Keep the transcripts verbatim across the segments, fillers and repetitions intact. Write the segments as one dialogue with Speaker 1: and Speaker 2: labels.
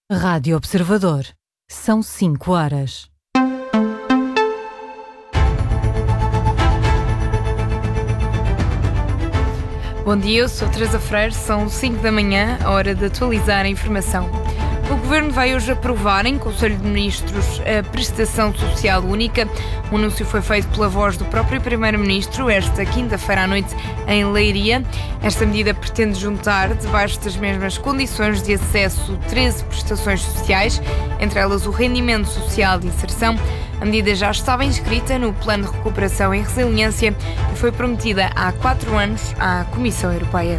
Speaker 1: Rádio Observador. São cinco horas.
Speaker 2: Bom dia, eu sou Teresa Freire, são cinco da manhã, a hora de atualizar a informação. O Governo vai hoje aprovar em Conselho de Ministros a prestação social única. O anúncio foi feito pela voz do próprio Primeiro-Ministro esta quinta-feira à noite em Leiria. Esta medida pretende juntar, debaixo das mesmas condições de acesso, treze prestações sociais, entre elas o rendimento social de inserção. A medida já estava inscrita no Plano de Recuperação e Resiliência e foi prometida há quatro anos à Comissão Europeia.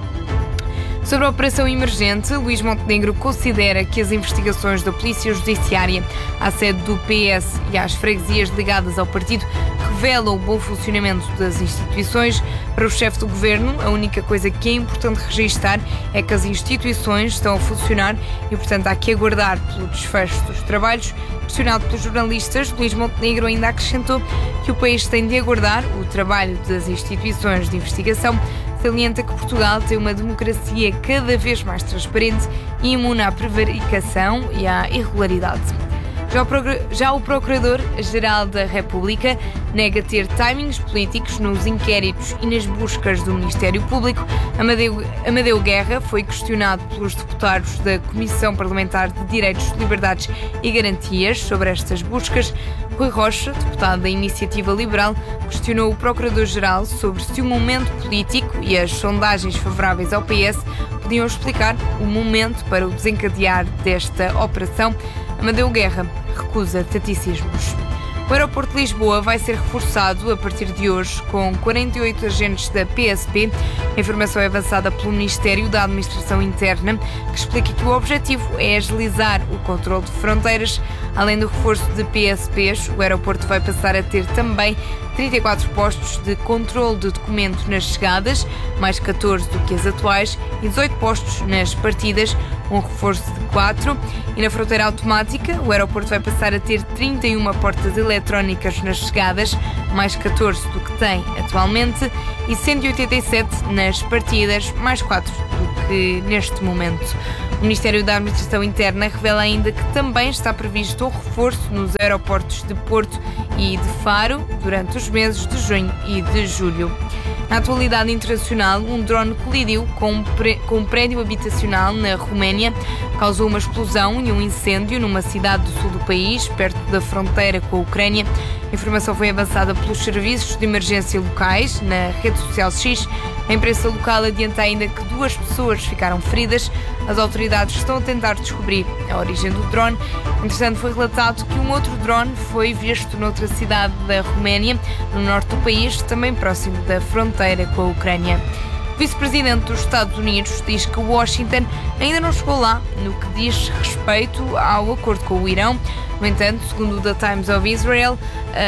Speaker 2: Sobre a operação emergente, Luís Montenegro considera que as investigações da Polícia Judiciária à sede do P S e às freguesias ligadas ao partido revelam o bom funcionamento das instituições. Para o chefe do Governo, a única coisa que é importante registar é que as instituições estão a funcionar e, portanto, há que aguardar pelo desfecho dos trabalhos. Questionado pelos jornalistas, Luís Montenegro ainda acrescentou que o país tem de aguardar o trabalho das instituições de investigação. Salienta que Portugal tem uma democracia cada vez mais transparente e imune à prevaricação e à irregularidade. Já o, Procur- já o Procurador-Geral da República nega ter timings políticos nos inquéritos e nas buscas do Ministério Público. Amadeu, Amadeu Guerra foi questionado pelos deputados da Comissão Parlamentar de Direitos, Liberdades e Garantias sobre estas buscas. Rui Rocha, deputado da Iniciativa Liberal, questionou o Procurador-Geral sobre se o momento político e as sondagens favoráveis ao P S podiam explicar o momento para o desencadear desta operação. Amadeu Guerra recusa taticismos. O aeroporto de Lisboa vai ser reforçado a partir de hoje com quarenta e oito agentes da P S P. A informação é avançada pelo Ministério da Administração Interna, que explica que o objetivo é agilizar o controle de fronteiras. Além do reforço de P S Ps, o aeroporto vai passar a ter também trinta e quatro postos de controle de documento nas chegadas, mais catorze do que as atuais, e dezoito postos nas partidas, um reforço de quatro. E na fronteira automática, o aeroporto vai passar a ter trinta e uma portas eletrónicas nas chegadas, mais catorze do que tem atualmente, e cento e oitenta e sete nas partidas, mais quatro do que neste momento. O Ministério da Administração Interna revela ainda que também está previsto um reforço nos aeroportos de Porto e de Faro durante os meses de junho e de julho. Na atualidade internacional, um drone colidiu com um, pré- com um prédio habitacional na Roménia, causou uma explosão e um incêndio numa cidade do sul do país, perto da fronteira com a Ucrânia. A informação foi avançada pelos serviços de emergência locais na rede social X. A imprensa local adianta ainda que duas pessoas ficaram feridas. As autoridades estão a tentar descobrir a origem do drone. Entretanto, foi relatado que um outro drone foi visto noutra cidade da Roménia, no norte do país, também próximo da fronteira com a Ucrânia. O vice-presidente dos Estados Unidos diz que Washington ainda não chegou lá no que diz respeito ao acordo com o Irão. No entanto, segundo o The Times of Israel,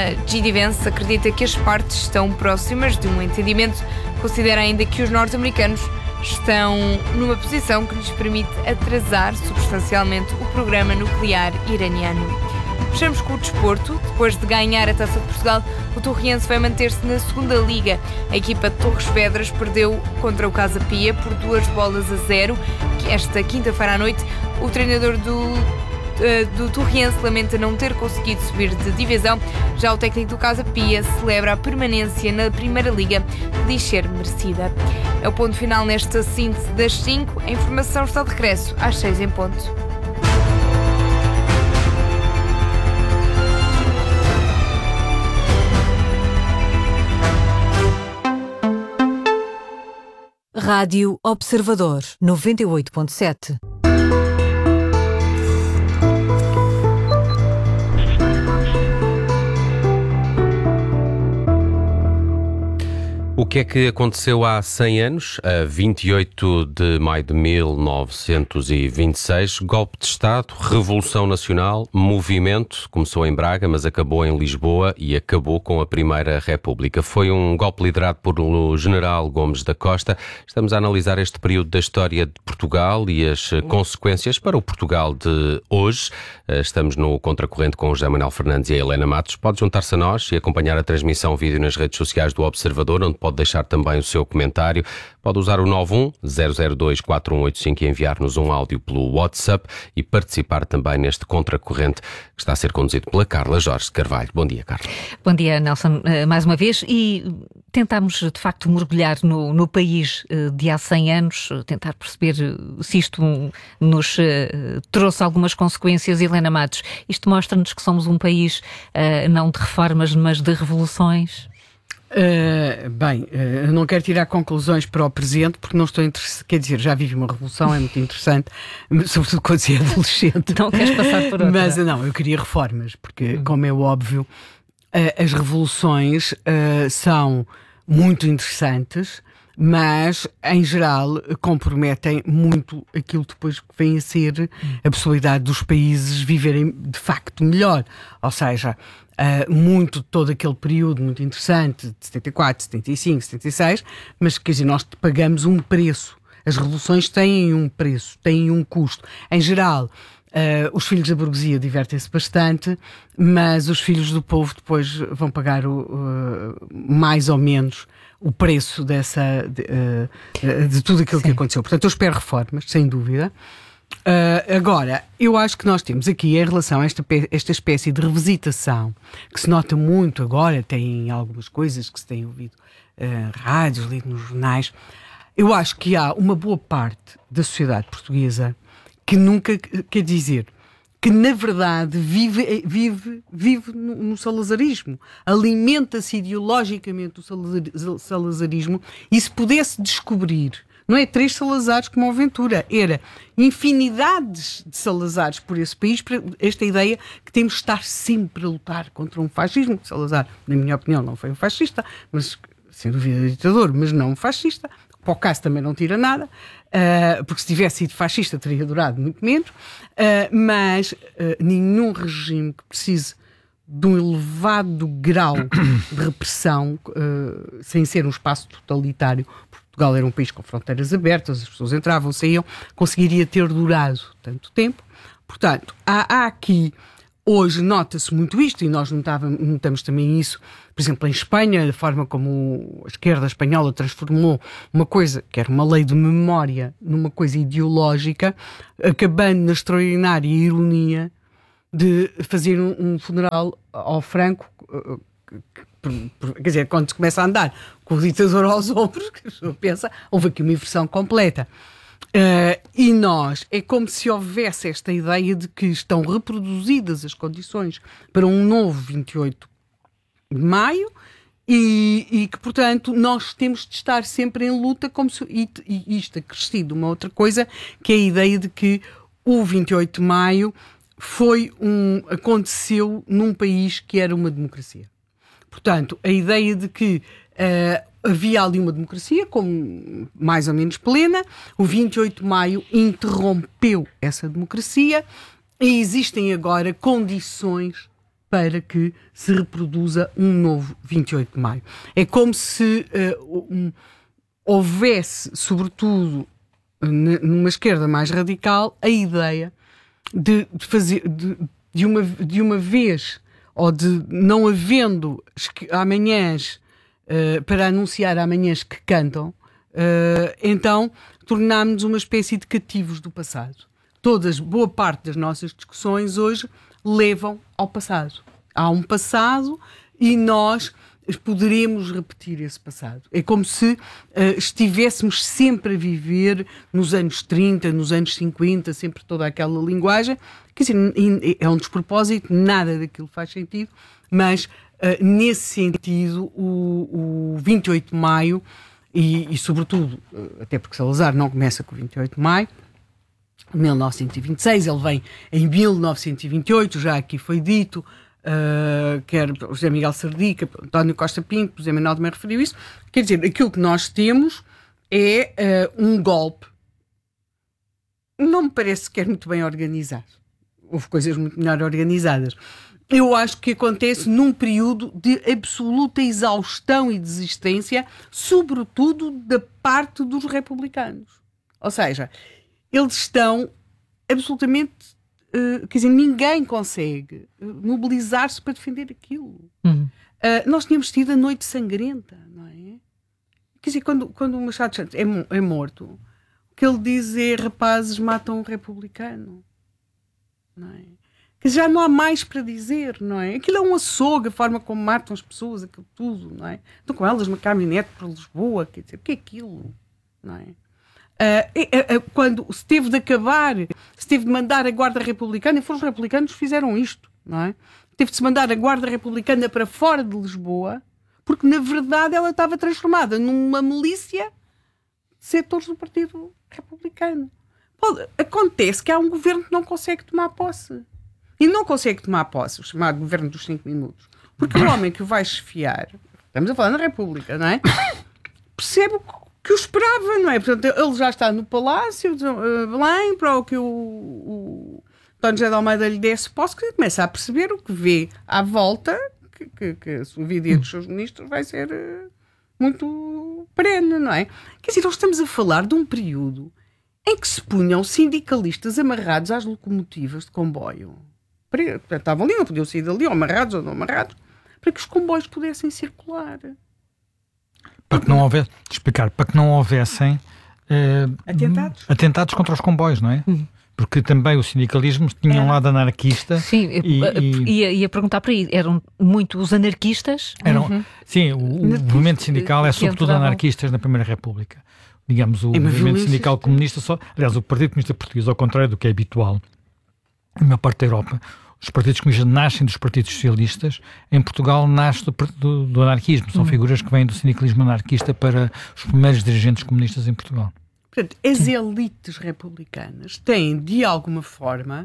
Speaker 2: J D Vance acredita que as partes estão próximas de um entendimento. Considera ainda que os norte-americanos estão numa posição que lhes permite atrasar substancialmente o programa nuclear iraniano. Fechamos com o desporto. Depois de ganhar a Taça de Portugal, o Torriense vai manter-se na segunda Liga. A equipa de Torres Vedras perdeu contra o Casa Pia por duas bolas a zero. Esta quinta-feira à noite, o treinador do, do Torriense lamenta não ter conseguido subir de divisão. Já o técnico do Casa Pia celebra a permanência na Primeira Liga, que diz ser merecida. É o ponto final nesta síntese das cinco. A informação está de regresso às seis em ponto.
Speaker 1: Rádio Observador, noventa e oito ponto sete.
Speaker 3: O que é que aconteceu há cem anos? A vinte e oito de maio de mil novecentos e vinte e seis, golpe de Estado, Revolução Nacional, movimento, começou em Braga, mas acabou em Lisboa e acabou com a Primeira República. Foi um golpe liderado pelo general Gomes da Costa. Estamos a analisar este período da história de Portugal e as consequências para o Portugal de hoje. Estamos no Contracorrente com o José Manuel Fernandes e a Helena Matos. Pode juntar-se a nós e acompanhar a transmissão vídeo nas redes sociais do Observador, onde pode deixar também o seu comentário. Pode usar o nove um zero zero dois quatro um oito cinco e enviar-nos um áudio pelo WhatsApp e participar também neste Contracorrente que está a ser conduzido pela Carla Jorge Carvalho. Bom dia, Carla.
Speaker 4: Bom dia, Nelson, mais uma vez. E tentámos, de facto, mergulhar no, no país de há cem anos, tentar perceber se isto nos trouxe algumas consequências. Helena Matos, isto mostra-nos que somos um país não de reformas, mas de revoluções?
Speaker 5: Uh, bem, uh, eu não quero tirar conclusões para o presente porque não estou interessado, quer dizer, já vivi uma revolução, é muito interessante, sobretudo quando se é adolescente.
Speaker 4: Não queres passar por outra?
Speaker 5: Mas não, eu queria reformas, porque como é óbvio, uh, as revoluções uh, são muito interessantes, mas em geral comprometem muito aquilo depois que vem a ser a possibilidade dos países viverem de facto melhor, ou seja, Uh, muito todo aquele período muito interessante de setenta e quatro, setenta e cinco, setenta e seis, mas quer dizer, nós pagamos um preço. As revoluções têm um preço, têm um custo. Em geral, uh, os filhos da burguesia divertem-se bastante, mas os filhos do povo depois vão pagar o, uh, mais ou menos o preço dessa, de, uh, de tudo aquilo Sim. que aconteceu. Portanto, eu espero reformas, sem dúvida. Uh, agora, eu acho que nós temos aqui, em relação a esta, esta espécie de revisitação, que se nota muito agora, tem algumas coisas que se tem ouvido uh, rádios, lido nos jornais, eu acho que há uma boa parte da sociedade portuguesa que nunca, quer dizer, que na verdade vive, vive, vive no, no salazarismo, alimenta-se ideologicamente do salazarismo, e se pudesse descobrir, não é três Salazares como a Ventura, era infinidades de Salazares por esse país, para esta ideia que temos de estar sempre a lutar contra um fascismo. Salazar, na minha opinião, não foi um fascista, mas sem dúvida ditador, mas não um fascista. Para o caso também não tira nada, uh, porque se tivesse sido fascista teria durado muito menos, uh, mas uh, nenhum regime que precise de um elevado grau de repressão, uh, sem ser um espaço totalitário. Portugal era um país com fronteiras abertas, as pessoas entravam, saíam, conseguiria ter durado tanto tempo. Portanto, há, há aqui, hoje nota-se muito isto, e nós notávamos, notamos também isso, por exemplo, em Espanha, a forma como a esquerda espanhola transformou uma coisa, que era uma lei de memória, numa coisa ideológica, acabando na extraordinária ironia de fazer um, um funeral ao Franco, uh, Por, por, quer dizer, quando se começa a andar com o ditador aos ombros, a pessoa pensa, houve aqui uma inversão completa. Uh, e nós, é como se houvesse esta ideia de que estão reproduzidas as condições para um novo vinte e oito de maio e, e que, portanto, nós temos de estar sempre em luta, como se, e, e isto acrescido uma outra coisa, que é a ideia de que o vinte e oito de maio foi um, aconteceu num país que era uma democracia. Portanto, a ideia de que uh, havia ali uma democracia, como mais ou menos plena, o vinte e oito de maio interrompeu essa democracia e existem agora condições para que se reproduza um novo vinte e oito de maio. É como se uh, um, houvesse, sobretudo numa esquerda mais radical, a ideia de, de fazer de, de, uma, de uma vez, ou de não havendo amanhãs uh, para anunciar amanhãs que cantam, uh, então tornámos-nos uma espécie de cativos do passado. Todas, boa parte das nossas discussões hoje levam ao passado. Há um passado e nós poderemos repetir esse passado. É como se uh, estivéssemos sempre a viver nos anos trinta, nos anos cinquenta, sempre toda aquela linguagem. Quer dizer, é um despropósito, nada daquilo faz sentido, mas uh, nesse sentido o, o vinte e oito de maio, e, e sobretudo, uh, até porque Salazar não começa com o vinte e oito de maio, mil novecentos e vinte e seis, ele vem em mil novecentos e vinte e oito, já aqui foi dito, Uh, quer o José Miguel Sardica, António Costa Pinto, o José Manuel também referiu isso. Quer dizer, aquilo que nós temos é uh, um golpe, não me parece sequer muito bem organizado. Houve coisas muito melhor organizadas. Eu acho que acontece num período de absoluta exaustão e desistência, sobretudo da parte dos republicanos. Ou seja, eles estão absolutamente Uh, quer dizer, ninguém consegue uh, mobilizar-se para defender aquilo. Uhum. Uh, nós tínhamos tido a Noite Sangrenta, não é? Quer dizer, quando, quando o Machado de Santos é, é morto, o que ele diz é: rapazes matam um republicano. Não é? Que já não há mais para dizer, não é? Aquilo é um açougue, a forma como matam as pessoas, aquilo tudo, não é? Estão com elas uma caminhonete para Lisboa, quer dizer, o que é aquilo, não é? Uh, uh, uh, quando se teve de acabar, se teve de mandar a Guarda Republicana, e foram os republicanos que fizeram isto, não é? Teve de se mandar a Guarda Republicana para fora de Lisboa, porque na verdade ela estava transformada numa milícia de setores do Partido Republicano. Pode, acontece que há um governo que não consegue tomar posse. E não consegue tomar posse, o chamado governo dos cinco minutos. Porque o homem que o vai chefiar, estamos a falar na República, não é? Percebe o que o esperava, não é? Portanto, ele já está no Palácio de Belém, para o que o, o António José de Almeida lhe desse posse, que começa a perceber o que vê à volta, que, que, que a sua vida e a dos seus ministros vai ser uh, muito perene, não é? Quer dizer, nós estamos a falar de um período em que se punham sindicalistas amarrados às locomotivas de comboio. Estavam ali, não podiam sair dali, ou amarrados ou não amarrados, para que os comboios pudessem circular.
Speaker 6: Para que não houvesse, explicar, para que não houvessem eh,
Speaker 5: atentados.
Speaker 6: atentados contra os comboios, não é? Uhum. Porque também o sindicalismo tinha um lado anarquista.
Speaker 4: Sim,
Speaker 6: e, e...
Speaker 4: Ia, ia perguntar para aí, eram muito os anarquistas?
Speaker 6: Eram,
Speaker 4: uhum.
Speaker 6: Sim, o, o movimento sindical é sobretudo anarquistas na Primeira República. Digamos, o é movimento sindical comunista, só, aliás, o Partido Comunista Português, ao contrário do que é habitual na maior parte da Europa, os partidos comunistas nascem dos partidos socialistas. Em Portugal nasce do, do, do anarquismo. São uhum. figuras que vêm do sindicalismo anarquista para os primeiros dirigentes comunistas em Portugal.
Speaker 5: Portanto, as elites republicanas têm, de alguma forma,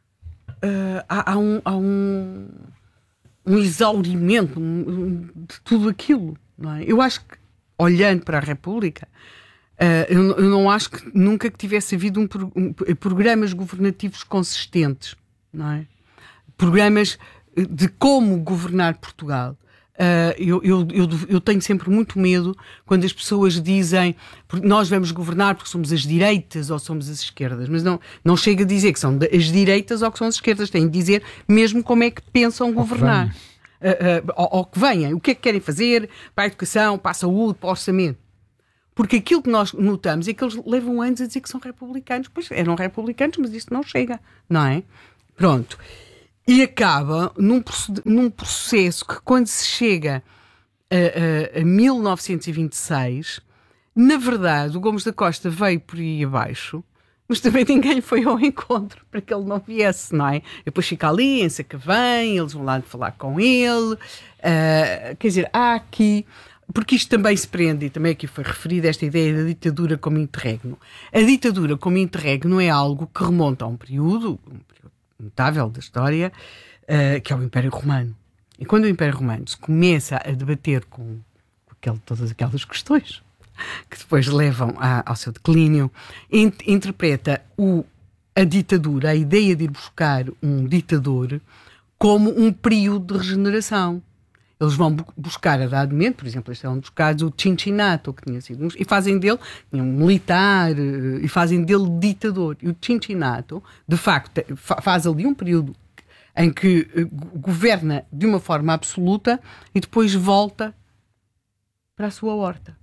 Speaker 5: uh, há, há, um, há um, um exaurimento um, de tudo aquilo. Não é? Eu acho que, olhando para a República, uh, eu, eu não acho que nunca que tivesse havido um, um, programas governativos consistentes, não é? Programas de como governar Portugal. Uh, eu, eu, eu, eu tenho sempre muito medo quando as pessoas dizem nós vamos governar porque somos as direitas ou somos as esquerdas, mas não, não chega a dizer que são as direitas ou que são as esquerdas, têm de dizer mesmo como é que pensam governar. Uh, uh, ou, ou que venham, o que é que querem fazer para a educação, para a saúde, para o orçamento. Porque aquilo que nós notamos é que eles levam anos a dizer que são republicanos. Pois eram republicanos, mas isto não chega, não é? Pronto. E acaba num, num processo que, quando se chega a, a, a mil novecentos e vinte e seis, na verdade, o Gomes da Costa veio por aí abaixo, mas também ninguém foi ao encontro para que ele não viesse, não é? Depois fica ali em Sacavém, eles vão lá falar com ele. Uh, quer dizer, há aqui... Porque isto também se prende, e também aqui foi referida esta ideia da ditadura como interregno. A ditadura como interregno é algo que remonta a um período... Um período notável da história, uh, que é o Império Romano. E quando o Império Romano se começa a debater com, com aquel, todas aquelas questões que depois levam a, ao seu declínio, int, interpreta o, a ditadura, a ideia de ir buscar um ditador, como um período de regeneração. Eles vão bu- buscar a dado momento, por exemplo, este é um dos casos, o Cincinnato, que tinha sido um, e fazem dele, tinha um militar, e fazem dele ditador. E o Cincinnato, de facto, faz ali um período em que uh, governa de uma forma absoluta e depois volta para a sua horta.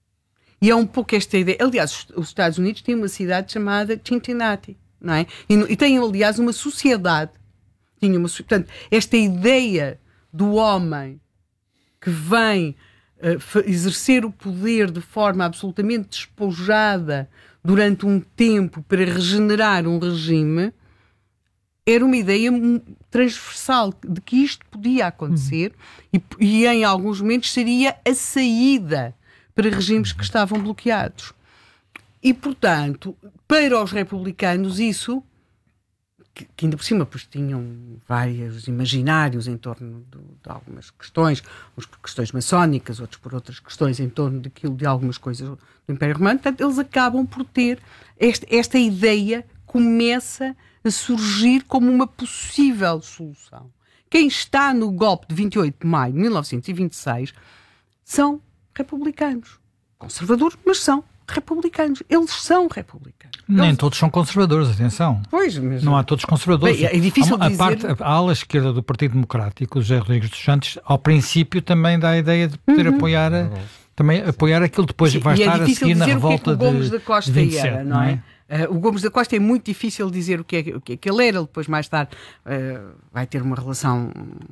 Speaker 5: E é um pouco esta ideia. Aliás, os, os Estados Unidos têm uma cidade chamada Cincinnati, não é? E, e têm, aliás, uma sociedade. Tinha uma, portanto, esta ideia do homem que vem uh, exercer o poder de forma absolutamente despojada durante um tempo para regenerar um regime, era uma ideia transversal de que isto podia acontecer uhum. e, e em alguns momentos seria a saída para regimes que estavam bloqueados. E, portanto, para os republicanos isso... Que, que ainda por cima pois, tinham vários imaginários em torno de, de algumas questões, uns por questões maçónicas, outros por outras questões em torno daquilo, de algumas coisas do Império Romano. Portanto, eles acabam por ter este, esta ideia começa a surgir como uma possível solução. Quem está no golpe de vinte e oito de maio de mil novecentos e vinte e seis são republicanos, conservadores, mas são republicanos. Eles são republicanos.
Speaker 6: Nem
Speaker 5: Eles...
Speaker 6: todos são conservadores, atenção.
Speaker 5: Pois, mas...
Speaker 6: Não há todos conservadores.
Speaker 5: Bem, é difícil
Speaker 6: a, a,
Speaker 5: dizer...
Speaker 6: parte, a ala esquerda do Partido Democrático, José Rodrigues dos Santos, ao princípio também dá a ideia de poder uhum. apoiar a, também apoiar aquilo depois
Speaker 5: Sim,
Speaker 6: vai estar
Speaker 5: é
Speaker 6: a seguir na revolta
Speaker 5: o que é que o Gomes
Speaker 6: de,
Speaker 5: da Costa
Speaker 6: de vinte e sete,
Speaker 5: era, não é? Uh, o Gomes da Costa é muito difícil dizer o que é, o que, é que ele era, ele depois mais tarde uh, vai ter uma relação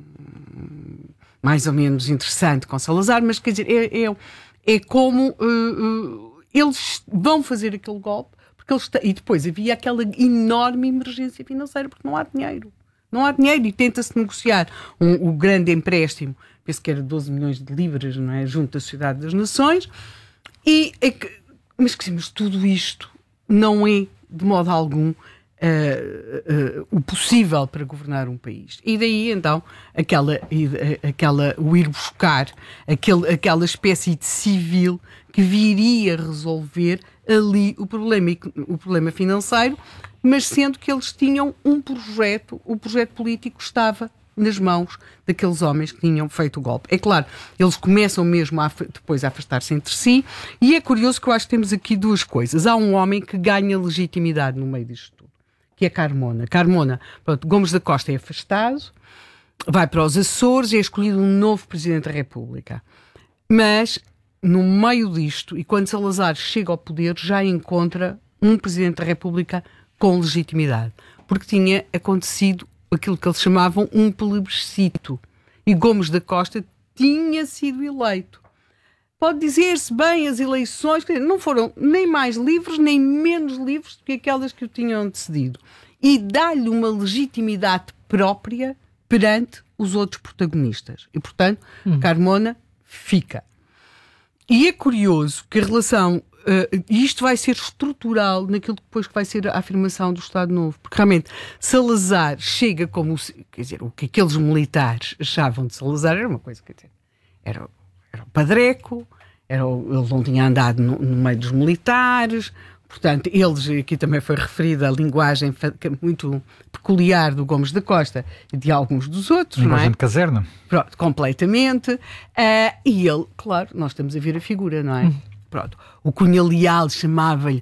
Speaker 5: mais ou menos interessante com Salazar, mas quer dizer, é, é, é como uh, uh, eles vão fazer aquele golpe, porque eles e depois havia aquela enorme emergência financeira, porque não há dinheiro. Não há dinheiro e tenta-se negociar um, um grande empréstimo, penso que era doze milhões de libras, não é? Junto da Sociedade das Nações, e, é que, mas, mas tudo isto não é, de modo algum, uh, uh, o possível para governar um país. E daí, então, aquela, aquela, o ir buscar aquele, aquela espécie de civil que viria resolver ali o problema, o problema financeiro, mas sendo que eles tinham um projeto, o projeto político estava nas mãos daqueles homens que tinham feito o golpe. É claro, eles começam mesmo a, depois a afastar-se entre si, e é curioso que eu acho que temos aqui duas coisas. Há um homem que ganha legitimidade no meio disto tudo, que é Carmona. Carmona, pronto, Gomes da Costa é afastado, vai para os Açores e é escolhido um novo Presidente da República. Mas, no meio disto, e quando Salazar chega ao poder, já encontra um Presidente da República com legitimidade, porque tinha acontecido aquilo que eles chamavam um plebiscito. E Gomes da Costa tinha sido eleito. Pode dizer-se bem, as eleições não foram nem mais livres, nem menos livres do que aquelas que o tinham antecedido. E dá-lhe uma legitimidade própria perante os outros protagonistas. E, portanto, hum. Carmona fica. E é curioso que a relação... Uh, isto vai ser estrutural naquilo que depois que vai ser a afirmação do Estado Novo, porque realmente Salazar chega como, quer dizer, o que aqueles militares achavam de Salazar era uma coisa, quer dizer, era, era o padreco, era o, ele não tinha andado no, no meio dos militares, portanto, eles, aqui também foi referida a linguagem muito peculiar do Gomes da Costa e de alguns dos outros,
Speaker 6: linguagem
Speaker 5: não é?
Speaker 6: de caserna.
Speaker 5: Pronto, completamente, uh, e ele, claro, nós estamos a ver a figura, não é? Hum. Pronto. O Cunha Leal chamava-lhe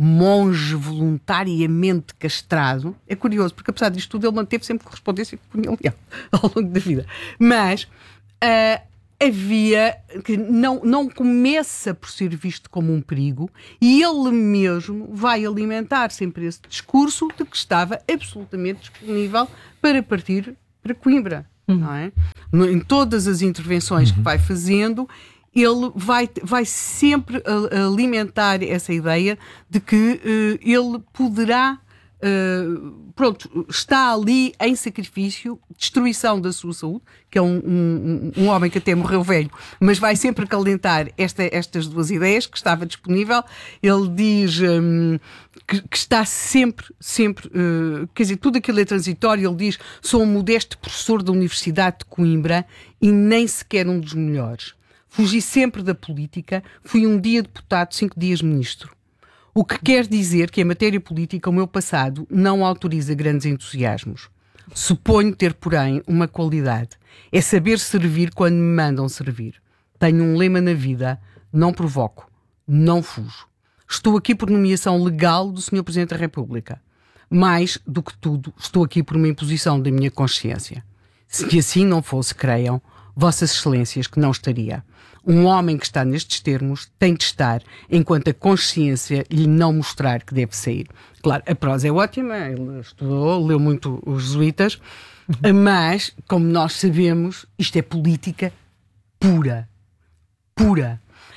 Speaker 5: monge voluntariamente castrado. É curioso, porque apesar disto tudo ele manteve sempre correspondência com o Cunha Leal ao longo da vida. Mas uh, havia... que não, não começa por ser visto como um perigo, e ele mesmo vai alimentar sempre esse discurso de que estava absolutamente disponível para partir para Coimbra. Uhum. Não é? No, em todas as intervenções uhum. que vai fazendo... ele vai, vai sempre alimentar essa ideia de que uh, ele poderá, uh, pronto, está ali em sacrifício, destruição da sua saúde, que é um, um, um homem que até morreu velho, mas vai sempre acalentar esta, estas duas ideias, que estava disponível. Ele diz um, que, que está sempre, sempre, uh, quer dizer, tudo aquilo é transitório. Ele diz, sou um modesto professor da Universidade de Coimbra e nem sequer um dos melhores. Fugi sempre da política, fui um dia deputado, cinco dias ministro. O que quer dizer que, em matéria política, o meu passado não autoriza grandes entusiasmos. Suponho ter, porém, uma qualidade. É saber servir quando me mandam servir. Tenho um lema na vida: não provoco, não fujo. Estou aqui por nomeação legal do senhor Presidente da República. Mais do que tudo, estou aqui por uma imposição da minha consciência. Se assim não fosse, creiam, Vossas Excelências, que não estaria. Um homem que está nestes termos tem de estar enquanto a consciência lhe não mostrar que deve sair. Claro, a prosa é ótima, ele estudou, leu muito os jesuítas, uhum. mas, como nós sabemos, isto é política pura. Pura.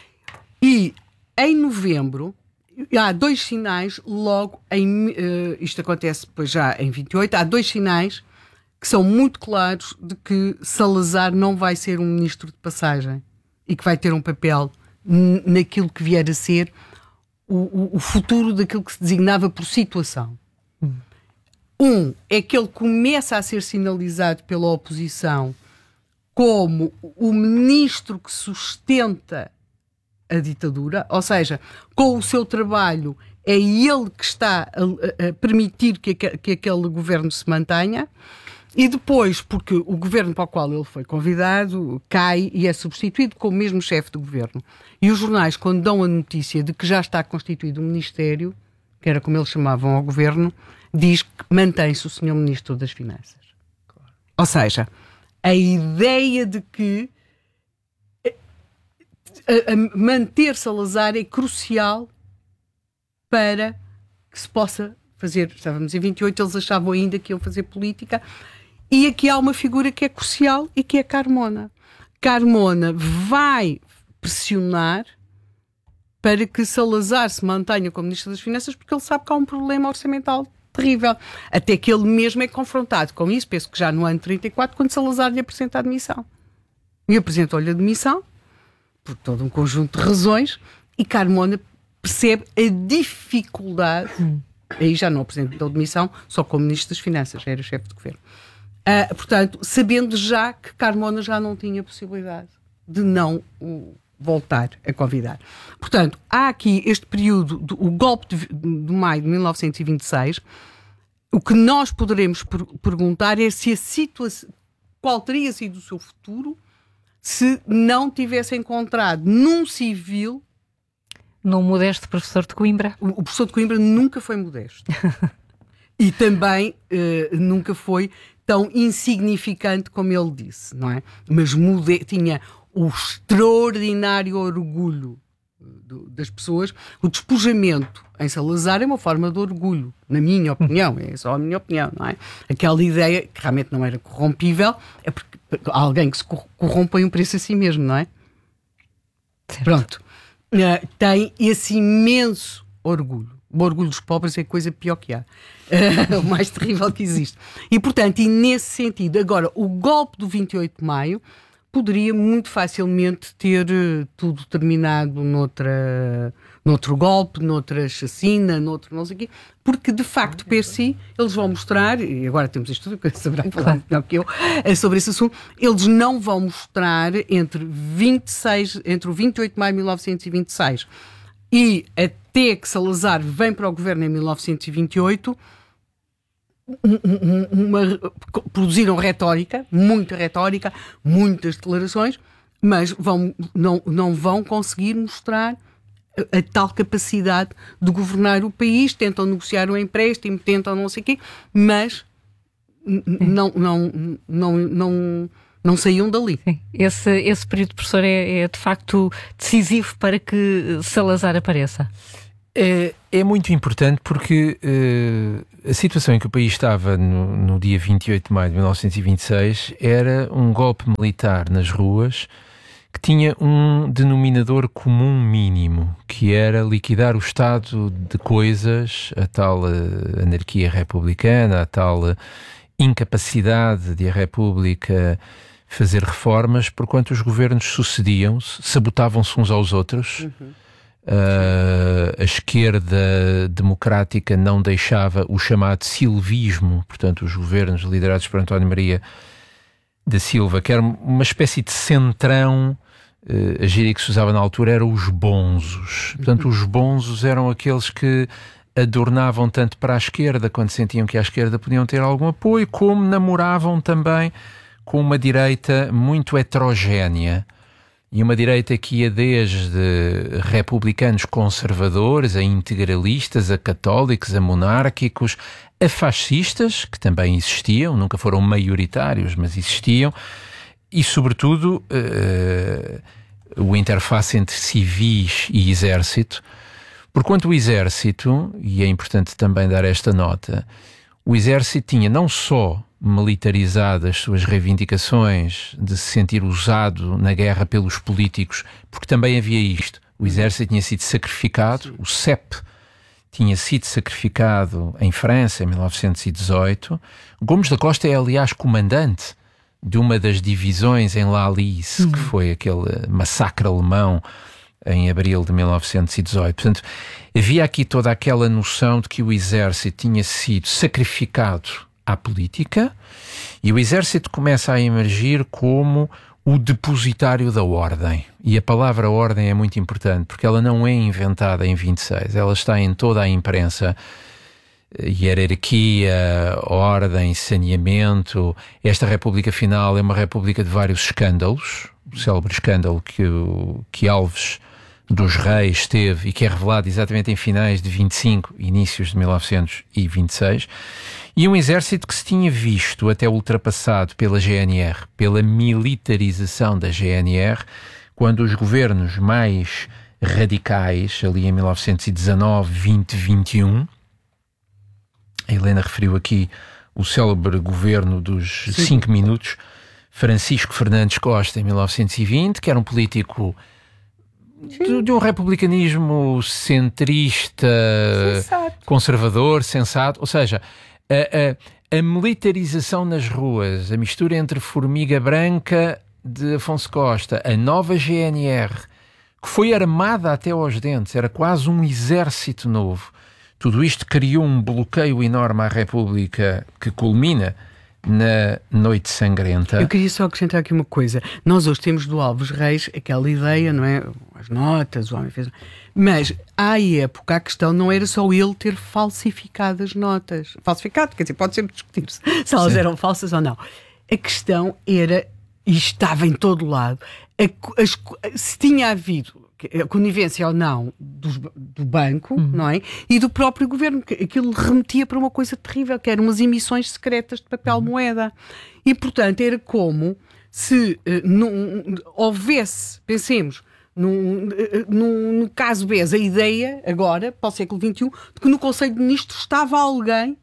Speaker 5: E em novembro, há dois sinais, logo em... Uh, isto acontece depois já em vinte e oito, há dois sinais que são muito claros de que Salazar não vai ser um ministro de passagem e que vai ter um papel n- naquilo que vier a ser o, o, o futuro daquilo que se designava por situação. Hum. Um, é que ele começa a ser sinalizado pela oposição como o ministro que sustenta a ditadura, ou seja, com o seu trabalho é ele que está a, a permitir que, que aquele governo se mantenha. E depois, porque o governo para o qual ele foi convidado cai e é substituído como mesmo chefe do governo. E os jornais, quando dão a notícia de que já está constituído um ministério, que era como eles chamavam ao governo, diz que mantém-se o senhor Ministro das Finanças. Claro. Ou seja, a ideia de que a, a manter Salazar é crucial para que se possa fazer, estávamos em vinte e oito, eles achavam ainda que iam fazer política, e aqui há uma figura que é crucial e que é Carmona. Carmona vai pressionar para que Salazar se mantenha como Ministro das Finanças, porque ele sabe que há um problema orçamental terrível. Até que ele mesmo é confrontado com isso, penso que já no ano trinta e quatro, quando Salazar lhe apresenta a admissão. E apresentou-lhe a admissão, por todo um conjunto de razões, e Carmona percebe a dificuldade, hum. aí já não apresentou a admissão, só como Ministro das Finanças, era chefe de governo. Uh, portanto, sabendo já que Carmona já não tinha possibilidade de não o voltar a convidar. Portanto, há aqui este período, do, o golpe de, de maio de mil novecentos e vinte e seis, o que nós poderemos per- perguntar é se a situação, qual teria sido o seu futuro se não tivesse encontrado num civil...
Speaker 4: Num modesto professor de Coimbra.
Speaker 5: O, o professor de Coimbra nunca foi modesto. E também uh, nunca foi tão insignificante como ele disse, não é? Mas mude- tinha o extraordinário orgulho do, das pessoas. O despojamento em Salazar é uma forma de orgulho, na minha opinião, é só a minha opinião, não é? Aquela ideia que realmente não era corrompível, é porque alguém que se corrompe põe um preço a si mesmo, não é?
Speaker 4: Certo.
Speaker 5: Pronto. Uh, tem esse imenso orgulho. O orgulho dos pobres é a coisa pior que há. Uh, o mais terrível que existe. E, portanto, e nesse sentido, agora, o golpe do vinte e oito de maio poderia muito facilmente ter uh, tudo terminado noutra, noutro golpe, noutra chacina, noutro não sei o quê, porque, de facto, per si, eles vão mostrar, e agora temos isto, que saberá falar melhor que eu, sobre esse assunto, eles não vão mostrar entre, vinte e seis, entre o vinte e oito de maio de mil novecentos e vinte e seis e até que Salazar vem para o governo em mil novecentos e vinte e oito, uma, produziram retórica, muita retórica, muitas declarações, mas vão, não, não vão conseguir mostrar a, a tal capacidade de governar o país. Tentam negociar um empréstimo, tentam não sei o quê, mas não, não, não, não, não saíam dali.
Speaker 4: Sim. Esse, esse período, professor, é, é de facto decisivo para que Salazar apareça.
Speaker 7: É, é muito importante porque uh, a situação em que o país estava no, no dia vinte e oito de maio de mil novecentos e vinte e seis era um golpe militar nas ruas que tinha um denominador comum mínimo, que era liquidar o estado de coisas, a tal uh, anarquia republicana, a tal uh, incapacidade de a República fazer reformas, porquanto os governos sucediam-se, sabotavam-se uns aos outros. Uhum. Uh, a esquerda democrática não deixava o chamado silvismo, portanto os governos liderados por António Maria da Silva, que era uma espécie de centrão, uh, a gíria que se usava na altura eram os bonzos. Portanto, os bonzos eram aqueles que adornavam tanto para a esquerda, quando sentiam que à esquerda podiam ter algum apoio, como namoravam também com uma direita muito heterogénea. E uma direita que ia desde republicanos conservadores, a integralistas, a católicos, a monárquicos, a fascistas, que também existiam, nunca foram maioritários, mas existiam, e sobretudo uh, o interface entre civis e exército. Porquanto o exército, e é importante também dar esta nota, o exército tinha não só militarizado as suas reivindicações de se sentir usado na guerra pelos políticos, porque também havia isto. O exército tinha sido sacrificado, o C E P tinha sido sacrificado em França em mil novecentos e dezoito. Gomes da Costa é, aliás, comandante de uma das divisões em La Lys, uhum. que foi aquele massacre alemão em abril de mil novecentos e dezoito. Portanto, havia aqui toda aquela noção de que o exército tinha sido sacrificado à política, e o exército começa a emergir como o depositário da ordem. E a palavra ordem é muito importante, porque ela não é inventada em vinte e seis, ela está em toda a imprensa. Hierarquia, ordem, saneamento. Esta república final é uma república de vários escândalos. O célebre escândalo que, que Alves dos Reis teve e que é revelado exatamente em finais de vinte e cinco, inícios de mil novecentos e vinte e seis, e um exército que se tinha visto até ultrapassado pela G N R, pela militarização da G N R, quando os governos mais radicais, ali em mil novecentos e dezanove, vinte, vinte e um, a Helena referiu aqui o célebre governo dos Sim. cinco minutos, Francisco Fernandes Costa, em mil novecentos e vinte, que era um político de, de um republicanismo centrista, sensato. conservador, sensato, ou seja, a, a, a militarização nas ruas, a mistura entre formiga branca de Afonso Costa, a nova G N R, que foi armada até aos dentes, era quase um exército novo. Tudo isto criou um bloqueio enorme à República que culmina na Noite Sangrenta.
Speaker 5: Eu queria só acrescentar aqui uma coisa. Nós hoje temos do Alves Reis aquela ideia, não é? As notas, o homem fez... Mas, à época, a questão não era só ele ter falsificado as notas. Falsificado, quer dizer, pode sempre discutir-se se elas Sim. eram falsas ou não. A questão era, e estava em todo lado, a, as, se tinha havido a conivência ou não do, do banco, uhum. não é? E do próprio governo, que aquilo remetia para uma coisa terrível, que eram umas emissões secretas de papel moeda. E, portanto, era como se uh, não, houvesse, pensemos, num, num, no caso B E S, a ideia, agora, para o século vinte e um, de que no Conselho de Ministros estava alguém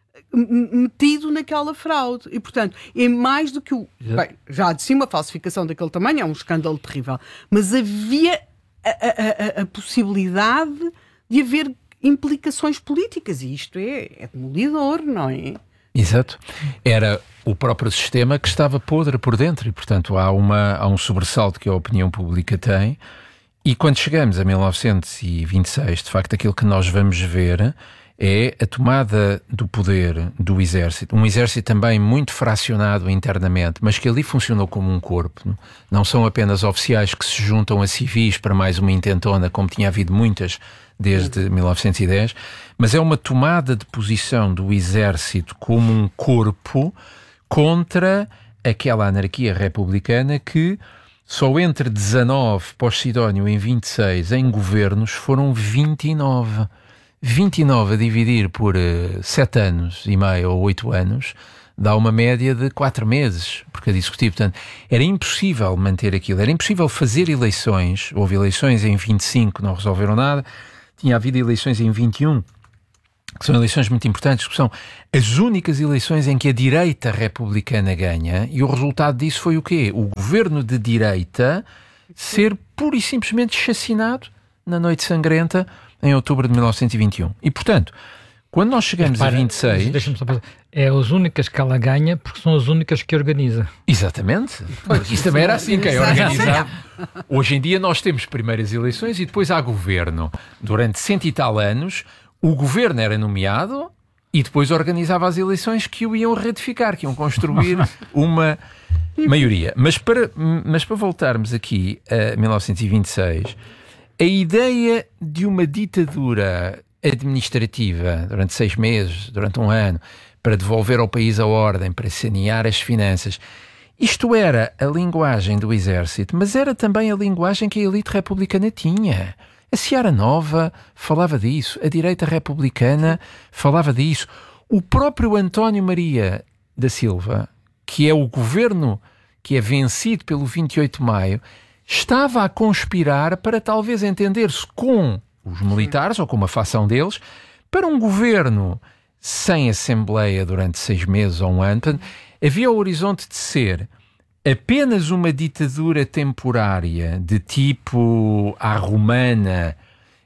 Speaker 5: metido naquela fraude. E, portanto, é mais do que o... Bem, já de cima, a falsificação daquele tamanho é um escândalo terrível. Mas havia A, a, a, a possibilidade de haver implicações políticas, e isto é, é demolidor, não é?
Speaker 7: Exato. Era o próprio sistema que estava podre por dentro e, portanto, há, uma, há um sobressalto que a opinião pública tem, e quando chegamos a mil novecentos e vinte e seis, de facto, aquilo que nós vamos ver é a tomada do poder do exército, um exército também muito fracionado internamente, mas que ali funcionou como um corpo. Não são apenas oficiais que se juntam a civis para mais uma intentona, como tinha havido muitas desde mil novecentos e dez, mas é uma tomada de posição do exército como um corpo contra aquela anarquia republicana que só entre dezanove pós-Sidónio em vinte e seis em governos foram vinte e nove. vinte e nove a dividir por uh, sete anos e meio ou oito anos dá uma média de quatro meses por cada executivo. Portanto, era impossível manter aquilo, era impossível fazer eleições. Houve eleições em vinte e cinco que não resolveram nada, tinha havido eleições em vinte e um, que são eleições muito importantes, que são as únicas eleições em que a direita republicana ganha, e o resultado disso foi o quê? O governo de direita ser pura e simplesmente chacinado na Noite Sangrenta em outubro de mil novecentos e vinte e um. E, portanto, quando nós chegamos para, a vinte e seis...
Speaker 6: Deixa-me só pensar. É as únicas que ela ganha porque são as únicas que organiza.
Speaker 7: Exatamente. Isso também era assim, quem organizava. Hoje em dia nós temos primeiras eleições e depois há governo. Durante cento e tal anos, o governo era nomeado e depois organizava as eleições que o iam ratificar, que iam construir uma maioria. Mas para, mas para voltarmos aqui a mil novecentos e vinte e seis... a ideia de uma ditadura administrativa durante seis meses, durante um ano, para devolver ao país a ordem, para sanear as finanças, isto era a linguagem do exército, mas era também a linguagem que a elite republicana tinha. A Seara Nova falava disso, a direita republicana falava disso. O próprio António Maria da Silva, que é o governo que é vencido pelo vinte e oito de maio, estava a conspirar para talvez entender-se com os militares, ou com uma facção deles, para um governo sem Assembleia durante seis meses ou um ano. Portanto, havia o horizonte de ser apenas uma ditadura temporária de tipo à romana,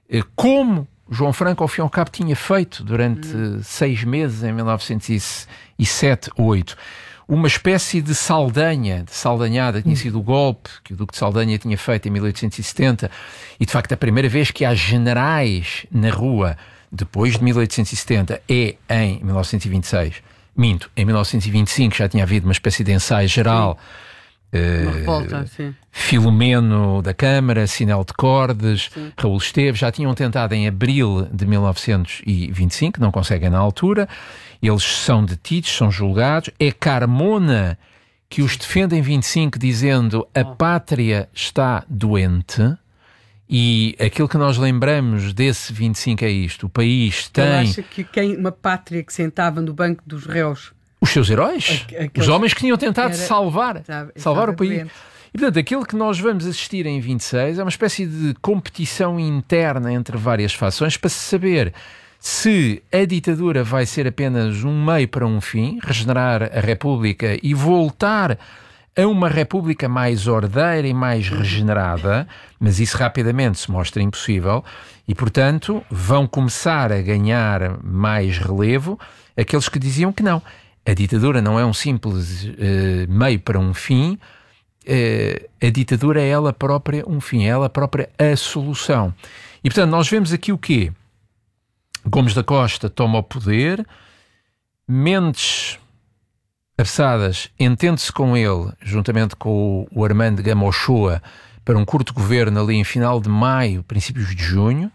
Speaker 7: como João Franco, ao fim e ao cabo, tinha feito durante hum. seis meses em mil novecentos e sete, oito. Uma espécie de Saldanha, de Saldanhada, tinha sido o golpe que o Duque de Saldanha tinha feito em mil oitocentos e setenta, e de facto a primeira vez que há generais na rua depois de mil oitocentos e setenta é em mil novecentos e vinte e seis. Minto, em mil novecentos e vinte e cinco já tinha havido uma espécie de ensaio geral.
Speaker 5: Uma revolta, uh, sim.
Speaker 7: Filomeno da Câmara, Sinel de Cordes, sim. Raul Esteves, já tinham tentado em abril de mil novecentos e vinte e cinco, não conseguem na altura. Eles são detidos, são julgados. É Carmona que os defende em vinte e cinco, dizendo a pátria está doente. E aquilo que nós lembramos desse vinte e cinco é isto: o país tem...
Speaker 5: Eu acho que quem, uma pátria que sentava no banco dos réus...
Speaker 7: Os seus heróis, aqueles, os homens que tinham tentado
Speaker 5: era,
Speaker 7: salvar,
Speaker 5: sabe,
Speaker 7: salvar o país. E, portanto, aquilo que nós vamos assistir em vinte e seis é uma espécie de competição interna entre várias fações para se saber se a ditadura vai ser apenas um meio para um fim, regenerar a República e voltar a uma República mais ordeira e mais regenerada, mas isso rapidamente se mostra impossível e, portanto, vão começar a ganhar mais relevo aqueles que diziam que não. A ditadura não é um simples uh, meio para um fim, uh, a ditadura é ela própria um fim, é ela própria a solução. E, portanto, nós vemos aqui o quê? Gomes da Costa toma o poder, Mendes Absadas entende-se com ele, juntamente com o Armando Gama Ochoa, para um curto governo ali em final de maio, princípios de junho,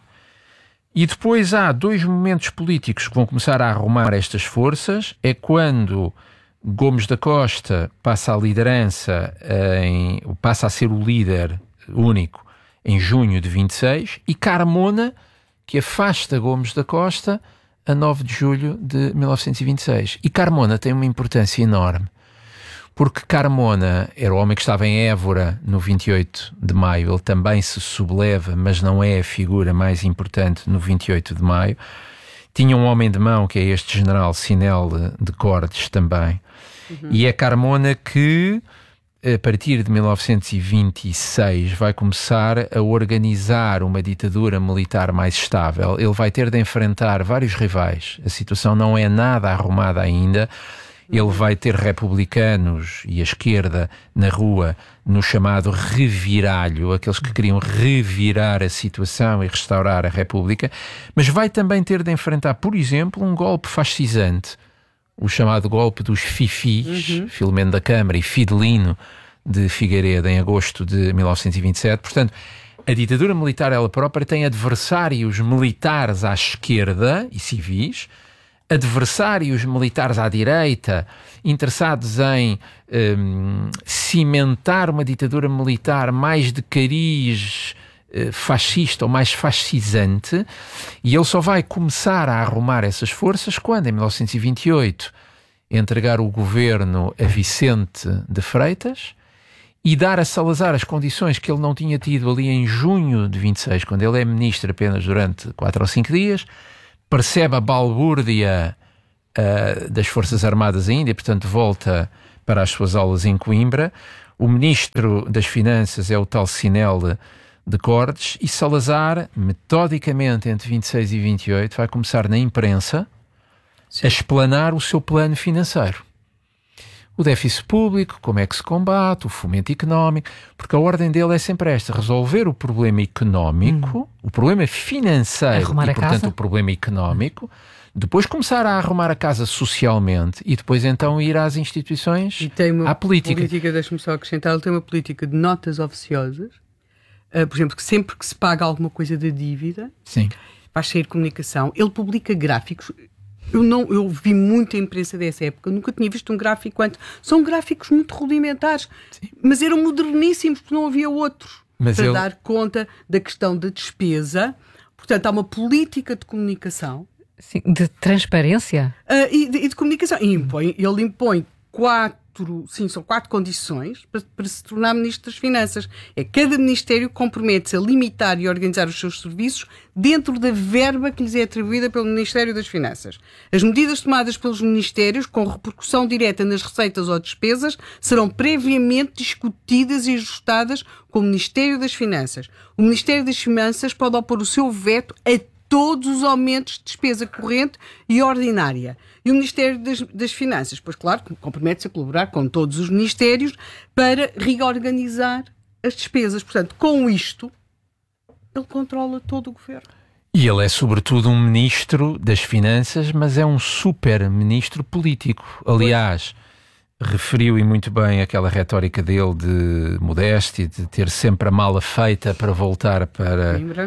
Speaker 7: e depois há dois momentos políticos que vão começar a arrumar estas forças. É quando Gomes da Costa passa a liderança, em, passa a ser o líder único em junho de vinte e seis, e Carmona, que afasta Gomes da Costa a nove de julho de mil novecentos e vinte e seis. E Carmona tem uma importância enorme, porque Carmona era o homem que estava em Évora no vinte e oito de maio, ele também se subleva, mas não é a figura mais importante no vinte e oito de maio. Tinha um homem de mão, que é este general Sinel de Cordes também. Uhum. E é Carmona que, a partir de mil novecentos e vinte e seis, vai começar a organizar uma ditadura militar mais estável. Ele vai ter de enfrentar vários rivais. A situação não é nada arrumada ainda. Ele vai ter republicanos e a esquerda na rua no chamado reviralho, aqueles que queriam revirar a situação e restaurar a República, mas vai também ter de enfrentar, por exemplo, um golpe fascisante, o chamado golpe dos Fifis, uhum. Filomeno da Câmara e Fidelino de Figueiredo, em agosto de mil novecentos e vinte e sete. Portanto, a ditadura militar ela própria tem adversários militares à esquerda e civis, adversários militares à direita, interessados em um, cimentar uma ditadura militar mais de cariz uh, fascista ou mais fascisante, e ele só vai começar a arrumar essas forças quando, em mil novecentos e vinte e oito, entregar o governo a Vicente de Freitas e dar a Salazar as condições que ele não tinha tido ali em junho de vinte e seis, quando ele é ministro apenas durante quatro ou cinco dias, percebe a balbúrdia uh, das Forças Armadas ainda e, portanto, volta para as suas aulas em Coimbra. O ministro das Finanças é o tal Sinel de Cordes e Salazar, metodicamente, entre vinte e seis e vinte e oito, vai começar na imprensa Sim. a explanar o seu plano financeiro. O déficit público, como é que se combate, o fomento económico, porque a ordem dele é sempre esta: resolver o problema económico, hum. o problema financeiro
Speaker 4: arrumar
Speaker 7: e, portanto,
Speaker 4: casa.
Speaker 7: o problema económico, depois começar a arrumar a casa socialmente e depois então ir às instituições,
Speaker 5: e tem uma
Speaker 7: à política.
Speaker 5: política, deixa-me só acrescentar, ele tem uma política de notas oficiosas, uh, por exemplo, que sempre que se paga alguma coisa de dívida,
Speaker 7: Sim.
Speaker 5: faz sair comunicação, ele publica gráficos. Eu, não, eu vi muita imprensa dessa época, nunca tinha visto um gráfico quanto. São gráficos muito rudimentares, Sim. mas eram moderníssimos porque não havia outros
Speaker 7: mas
Speaker 5: para
Speaker 7: ele...
Speaker 5: dar conta da questão da despesa. Portanto, há uma política de comunicação.
Speaker 4: Sim, de transparência?
Speaker 5: Uh, e, de, e de comunicação. E impõe, ele impõe quatro, sim, são quatro condições para, para se tornar Ministro das Finanças. É cada Ministério compromete-se a limitar e organizar os seus serviços dentro da verba que lhes é atribuída pelo Ministério das Finanças. As medidas tomadas pelos Ministérios, com repercussão direta nas receitas ou despesas, serão previamente discutidas e ajustadas com o Ministério das Finanças. O Ministério das Finanças pode opor o seu veto a todos os aumentos de despesa corrente e ordinária. E o Ministério das, das Finanças, pois claro, compromete-se a colaborar com todos os ministérios para reorganizar as despesas. Portanto, com isto, ele controla todo o governo.
Speaker 7: E ele é sobretudo um ministro das Finanças, mas é um super ministro político. Aliás, pois. referiu e muito bem aquela retórica dele de modéstia, de ter sempre a mala feita para voltar para... Coimbra.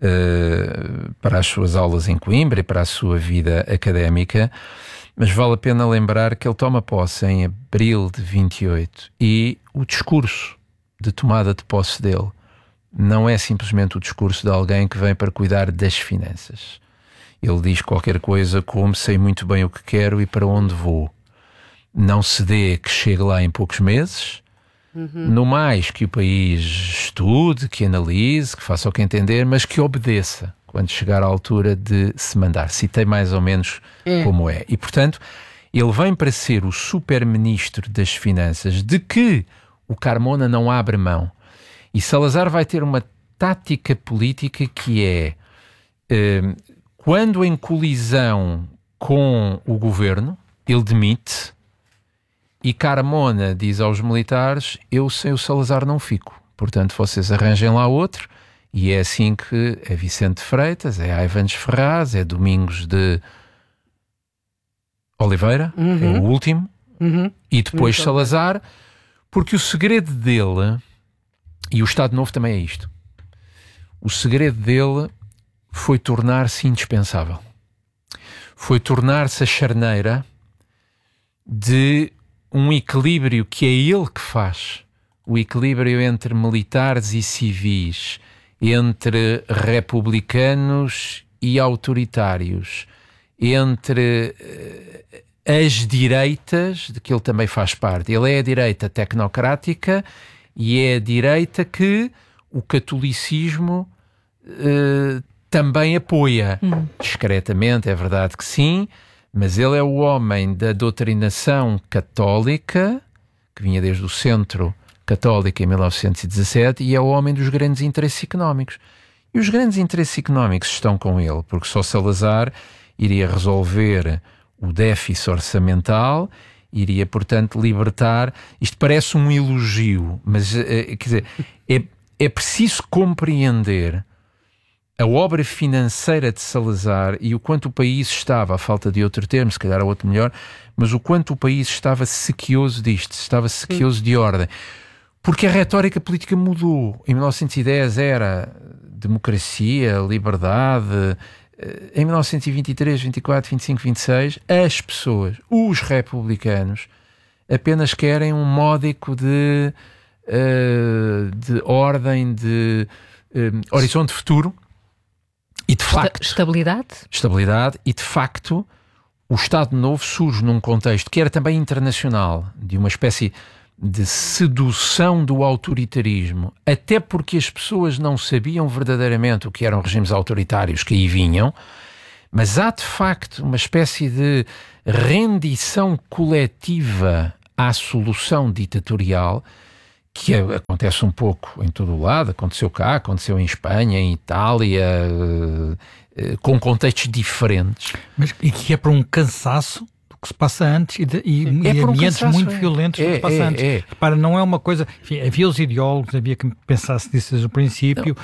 Speaker 7: Uh, para as suas aulas em Coimbra e para a sua vida académica, mas vale a pena lembrar que ele toma posse em abril de vinte e oito e o discurso de tomada de posse dele não é simplesmente o discurso de alguém que vem para cuidar das finanças. Ele diz qualquer coisa como: sei muito bem o que quero e para onde vou. Não se dê que chegue lá em poucos meses, Uhum. No mais, que o país estude, que analise, que faça o que entender, mas que obedeça quando chegar à altura de se mandar. Citei mais ou menos é. como é. E, portanto, ele vem para ser o super-ministro das Finanças, de que o Carmona não abre mão. E Salazar vai ter uma tática política que é, eh, quando em colisão com o governo, ele demite. E Carmona diz aos militares, eu sem o Salazar não fico. Portanto, vocês arranjem lá outro. E é assim que é Vicente Freitas, é Aivanes Ferraz, é Domingos de Oliveira, uhum. é o último. Uhum. E depois Muito Salazar, bem. Porque o segredo dele, e o Estado Novo também é isto, o segredo dele foi tornar-se indispensável. Foi tornar-se a charneira de um equilíbrio que é ele que faz, o equilíbrio entre militares e civis, entre republicanos e autoritários, entre uh, as direitas, de que ele também faz parte. Ele é a direita tecnocrática e é a direita que o catolicismo uh, também apoia. Hum. Discretamente, é verdade que sim, mas ele é o homem da doutrinação católica, que vinha desde o centro católico em mil novecentos e dezassete, e é o homem dos grandes interesses económicos. E os grandes interesses económicos estão com ele, porque só Salazar iria resolver o déficit orçamental, iria, portanto, libertar... Isto parece um elogio, mas, quer dizer, é, é preciso compreender a obra financeira de Salazar e o quanto o país estava, à falta de outro termo, se calhar há outro melhor, mas o quanto o país estava sequioso disto, estava sequioso de ordem. Porque a retórica política mudou. Em mil novecentos e dez era democracia, liberdade. Em mil novecentos e vinte e três, vinte e quatro, vinte e cinco, vinte e seis, as pessoas, os republicanos, apenas querem um módico de, uh, de ordem, de uh, horizonte futuro. E de facto,
Speaker 4: estabilidade?
Speaker 7: Estabilidade e de facto o Estado Novo surge num contexto que era também internacional, de uma espécie de sedução do autoritarismo, até porque as pessoas não sabiam verdadeiramente o que eram regimes autoritários que aí vinham, mas há de facto uma espécie de rendição coletiva à solução ditatorial que acontece um pouco em todo o lado, aconteceu cá, aconteceu em Espanha, em Itália, com contextos diferentes.
Speaker 6: Mas e que é para um cansaço do que se passa antes e, de, e,
Speaker 7: é
Speaker 6: e
Speaker 7: um
Speaker 6: ambientes
Speaker 7: cansaço,
Speaker 6: muito
Speaker 7: é.
Speaker 6: violentos do
Speaker 7: é,
Speaker 6: que se passa
Speaker 7: é,
Speaker 6: antes.
Speaker 7: É.
Speaker 6: Repara, não é uma coisa... Enfim, havia os ideólogos, havia quem pensasse disso desde o princípio,